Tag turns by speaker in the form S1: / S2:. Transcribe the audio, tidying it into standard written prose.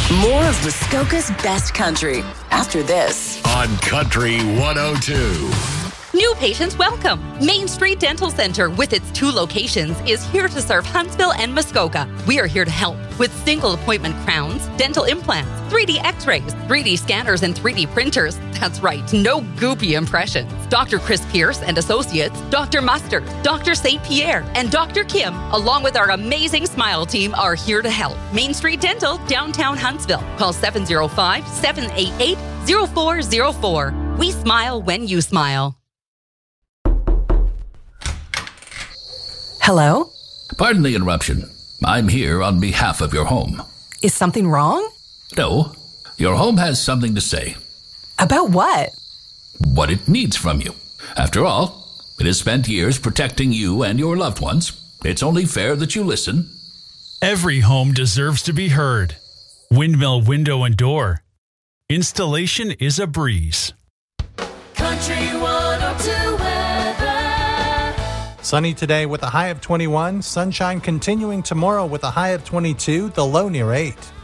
S1: More of Muskoka's best country after this.
S2: On Country 102.
S3: New patients welcome. Main Street Dental Center, with its 2 locations, is here to serve Huntsville and Muskoka. We are here to help with single appointment crowns, dental implants, 3D x-rays, 3D scanners, and 3D printers. That's right, no goopy impressions. Dr. Chris Pierce and Associates, Dr. Mustard, Dr. St. Pierre, and Dr. Kim, along with our amazing Smile team, are here to help. Main Street Dental, downtown Huntsville. Call 705-788-0404. We smile when you smile.
S4: Hello?
S5: Pardon the interruption. I'm here on behalf of your home.
S4: Is something wrong?
S5: No, your home has something to say.
S4: About what?
S5: What it needs from you. After all, it has spent years protecting you and your loved ones. It's only fair that you listen.
S6: Every home deserves to be heard. Windmill Window and Door. Installation is a breeze.
S7: Country 102 weather.
S8: Sunny today with a high of 21. Sunshine continuing tomorrow with a high of 22, the low near 8.